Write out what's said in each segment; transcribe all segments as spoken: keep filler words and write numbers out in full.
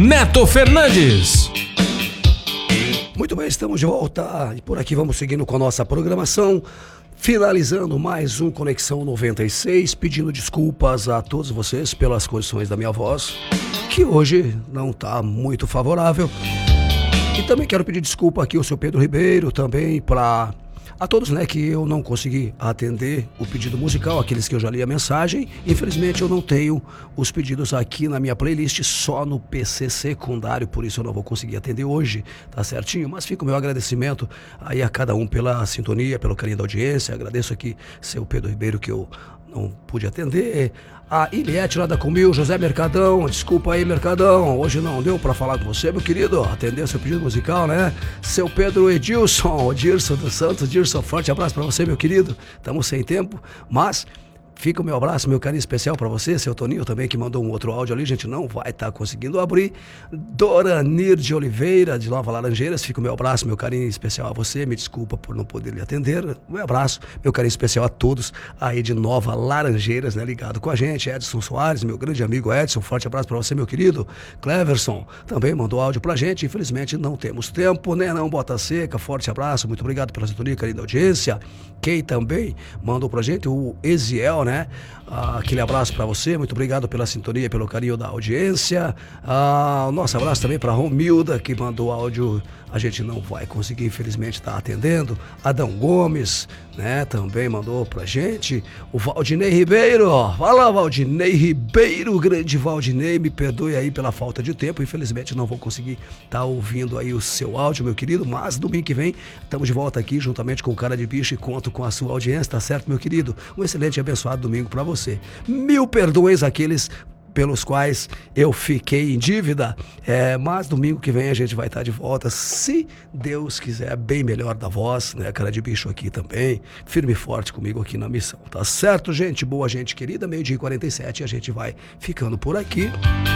Neto Fernandes. Muito bem, estamos de volta e por aqui vamos seguindo com a nossa programação, finalizando mais um Conexão noventa e seis, pedindo desculpas a todos vocês pelas condições da minha voz, que hoje não está muito favorável. E também quero pedir desculpa aqui ao seu Pedro Ribeiro, também para a todos, né, que eu não consegui atender o pedido musical, aqueles que eu já li a mensagem. Infelizmente eu não tenho os pedidos aqui na minha playlist, só no P C secundário, por isso eu não vou conseguir atender hoje, tá certinho? Mas fica o meu agradecimento aí a cada um pela sintonia, pelo carinho da audiência. Agradeço aqui seu Pedro Ribeiro, que eu não pude atender. A Iliette lá da Comil, José Mercadão, desculpa aí, Mercadão, hoje não deu pra falar com você, meu querido, atender seu pedido musical, né? Seu Pedro Edilson, Dirson dos Santos, Dirson, forte abraço pra você, meu querido, estamos sem tempo, mas fica o meu abraço, meu carinho especial pra você, seu Toninho também, que mandou um outro áudio ali, a gente não vai estar tá conseguindo abrir. Doranir de Oliveira, de Nova Laranjeiras, fica o meu abraço, meu carinho especial a você, me desculpa por não poder lhe atender, meu abraço, meu carinho especial a todos aí de Nova Laranjeiras, né, ligado com a gente. Edson Soares, meu grande amigo Edson, forte abraço pra você, meu querido. Cleverson também mandou áudio pra gente, infelizmente não temos tempo, né, não, Bota Seca, forte abraço, muito obrigado pela sintonia, carinho da audiência. Quem também mandou pra gente, o Eziel, né? Ah, aquele abraço para você, muito obrigado pela sintonia, pelo carinho da audiência. Ah, o nosso abraço também para Romilda, que mandou áudio, a gente não vai conseguir, infelizmente, estar tá atendendo. Adão Gomes, né, também mandou pra gente. O Valdinei Ribeiro, ó, fala Valdinei Ribeiro, grande Valdinei, me perdoe aí pela falta de tempo, infelizmente não vou conseguir estar tá ouvindo aí o seu áudio, meu querido, mas domingo que vem estamos de volta aqui juntamente com o Cara de Bicho e conto com a sua audiência, tá certo, meu querido? Um excelente e abençoado domingo pra você. Mil perdões àqueles pelos quais eu fiquei em dívida, é, mas domingo que vem a gente vai estar de volta, se Deus quiser, bem melhor da voz, né, Cara de Bicho aqui também, firme e forte comigo aqui na missão, tá certo, gente? Boa gente querida, meio-dia e quarenta e sete, a gente vai ficando por aqui.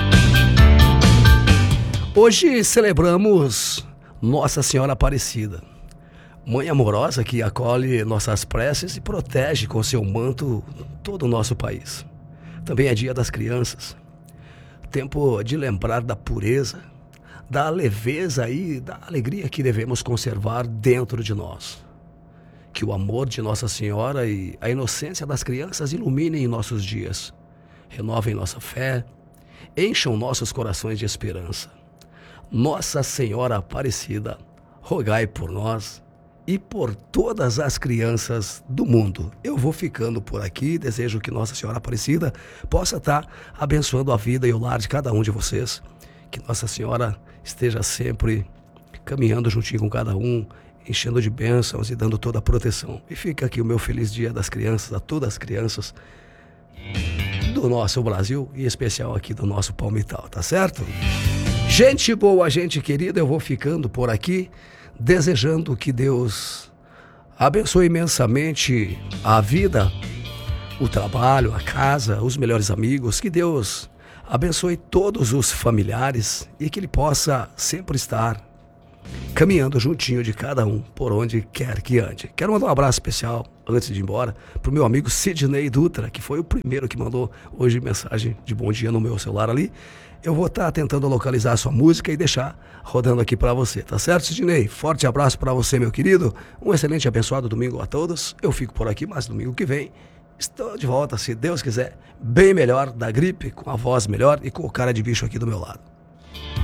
Hoje celebramos Nossa Senhora Aparecida, Mãe amorosa que acolhe nossas preces e protege com seu manto todo o nosso país. Também é dia das crianças, tempo de lembrar da pureza, da leveza e da alegria que devemos conservar dentro de nós. Que o amor de Nossa Senhora e a inocência das crianças iluminem nossos dias, renovem nossa fé, encham nossos corações de esperança. Nossa Senhora Aparecida, rogai por nós e por todas as crianças do mundo. Eu vou ficando por aqui, desejo que Nossa Senhora Aparecida possa estar abençoando a vida e o lar de cada um de vocês, que Nossa Senhora esteja sempre caminhando juntinho com cada um, enchendo de bênçãos e dando toda a proteção. E fica aqui o meu feliz dia das crianças, a todas as crianças do nosso Brasil, e em especial aqui do nosso Palmital, tá certo? Gente boa, gente querida, eu vou ficando por aqui, desejando que Deus abençoe imensamente a vida, o trabalho, a casa, os melhores amigos, que Deus abençoe todos os familiares e que Ele possa sempre estar caminhando juntinho de cada um, por onde quer que ande. Quero mandar um abraço especial, antes de ir embora, pro meu amigo Sidney Dutra, que foi o primeiro que mandou hoje mensagem de bom dia no meu celular ali. Eu vou estar tentando localizar a sua música e deixar rodando aqui para você, tá certo, Sidney? Forte abraço para você, meu querido. Um excelente e abençoado domingo a todos. Eu fico por aqui, mas domingo que vem estou de volta, se Deus quiser, bem melhor, da gripe, com a voz melhor e com o Cara de Bicho aqui do meu lado.